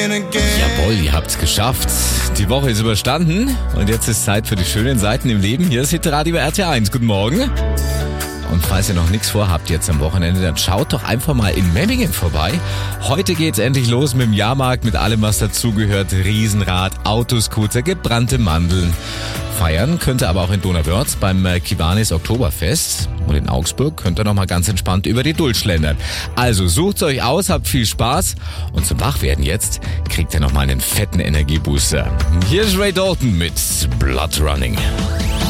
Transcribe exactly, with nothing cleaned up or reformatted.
Jawohl, ihr habt's geschafft. Die Woche ist überstanden und jetzt ist Zeit für die schönen Seiten im Leben. Hier ist Hitradio R T eins. Guten Morgen. Und falls ihr noch nichts vorhabt jetzt am Wochenende, dann schaut doch einfach mal in Memmingen vorbei. Heute geht's endlich los mit dem Jahrmarkt, mit allem, was dazugehört. Riesenrad, Autoscooter, gebrannte Mandeln. Feiern könnt ihr aber auch in Donauwörth beim Kiwanis Oktoberfest. Und in Augsburg könnt ihr noch mal ganz entspannt über die Duld schlendern. Also sucht's euch aus, habt viel Spaß. Und zum Wachwerden jetzt kriegt ihr noch mal einen fetten Energiebooster. Hier ist Ray Dalton mit Blood Running.